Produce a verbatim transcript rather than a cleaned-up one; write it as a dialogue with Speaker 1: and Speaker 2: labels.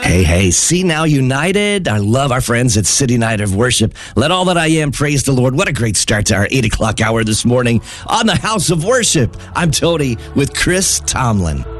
Speaker 1: Hey, hey, See Now United. I love our friends at City Night of Worship. Let all that I am praise the Lord. What a great start to our eight o'clock hour this morning on the House of Worship. I'm Tony with Chris Tomlin.